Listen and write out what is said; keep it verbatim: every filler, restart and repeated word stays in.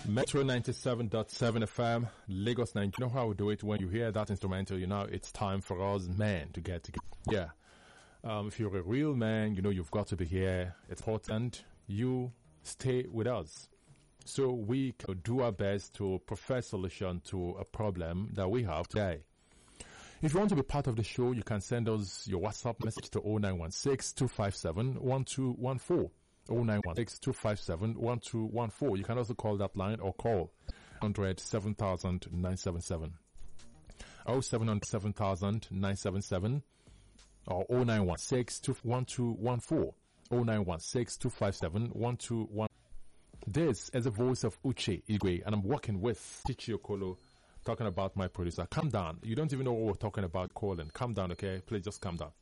Metro ninety-seven point seven F M, Lagos, Nigeria. You know how we do it when you hear that instrumental, you know, it's time for us men to get together. Yeah. Um, if you're a real man, you know you've got to be here. It's important you stay with us. So we can do our best to provide solution to a problem that we have today. If you want to be part of the show, you can send us your WhatsApp message to zero nine one six, two five seven, one two one four. zero nine one six, two five seven, one two one four. You can also call that line or call one hundred, seven thousand, nine seven seven. oh seven hundred, seven thousand, nine seven seven or zero nine one six, two one two one four. zero nine one six, two five seven, one two one. This is the voice of Uche Igwe, and I'm working with Chichi Okolo, talking about my producer. Calm down. You don't even know what we're talking about calling. Calm down, okay? Please just calm down.